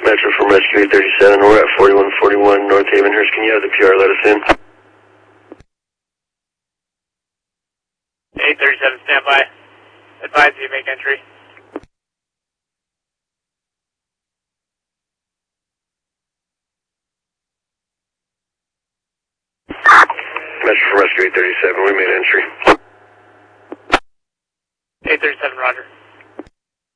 Metro from Rescue 837, we're at 4141 North Havenhurst. Can you have the PR let us in? 837, stand by. Advise you make entry. Metro from Rescue 837, we made entry. 837, roger.